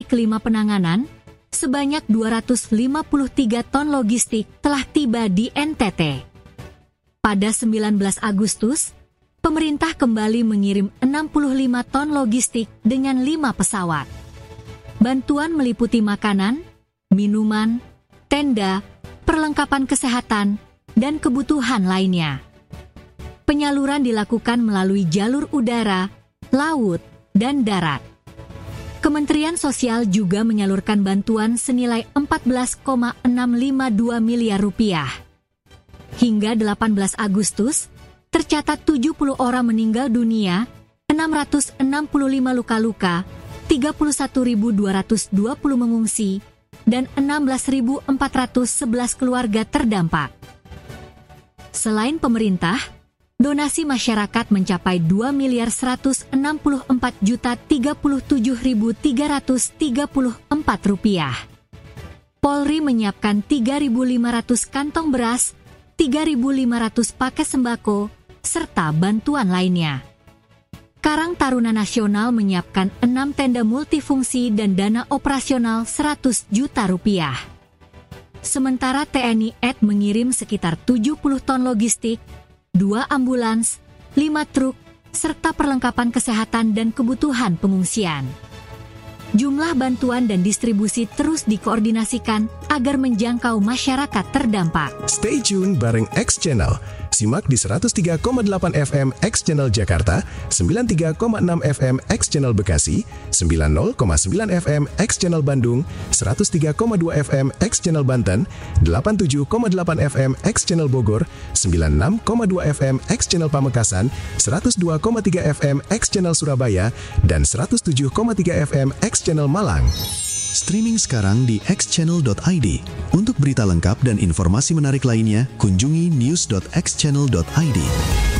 kelima penanganan, sebanyak 253 ton logistik telah tiba di NTT. Pada 19 Agustus, pemerintah kembali mengirim 65 ton logistik dengan 5 pesawat. Bantuan meliputi makanan, minuman, tenda, perlengkapan kesehatan, dan kebutuhan lainnya. Penyaluran dilakukan melalui jalur udara, laut, dan darat. Kementerian Sosial juga menyalurkan bantuan senilai 14,652 miliar rupiah. Hingga 18 Agustus, tercatat 70 orang meninggal dunia, 665 luka-luka, 31.220 mengungsi, dan 16.411 keluarga terdampak. Selain pemerintah, donasi masyarakat mencapai 2.164.037.334 rupiah. Polri menyiapkan 3.500 kantong beras, 3.500 paket sembako, serta bantuan lainnya. Karang Taruna Nasional menyiapkan 6 tenda multifungsi dan dana operasional 100 juta rupiah. Sementara TNI AD mengirim sekitar 70 ton logistik, 2 ambulans, 5 truk, serta perlengkapan kesehatan dan kebutuhan pengungsian. Jumlah bantuan dan distribusi terus dikoordinasikan agar menjangkau masyarakat terdampak. Stay tune bareng X Channel. Simak di 103,8 FM X Channel Jakarta, 93,6 FM X Channel Bekasi, 90,9 FM X Channel Bandung, 103,2 FM X Channel Banten, 87,8 FM X Channel Bogor, 96,2 FM X Channel Pamekasan, 102,3 FM X Channel Surabaya, dan 107,3 FM X Channel Malang. Streaming sekarang di xchannel.id. Untuk berita lengkap dan informasi menarik lainnya, kunjungi news.xchannel.id.